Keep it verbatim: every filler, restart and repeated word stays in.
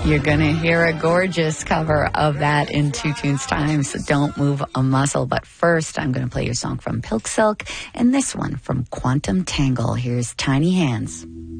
You're going to hear a gorgeous cover of that in two tunes time, so don't move a muscle. But first, I'm going to play your song from Pilk Silk and this one from Quantum Tangle. Here's Tiny Hands.